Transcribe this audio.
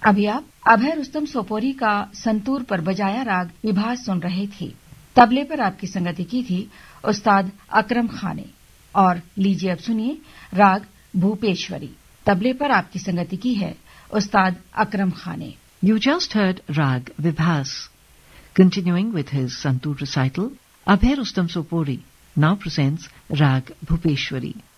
अभी आप अभय रुस्तम सोपोरी का संतूर पर बजाया राग विभास सुन रहे थे। तबले पर आपकी संगति की थी उस्ताद अकरम खान ने। और लीजिए अब सुनिए राग भूपेश्वरी। तबले पर आपकी संगति की है उस्ताद अकरम खान ने। You just heard Rag Vibhas. Continuing with his Santur recital, Abhay Rustam Sopori now presents Rag Bhupeshwari.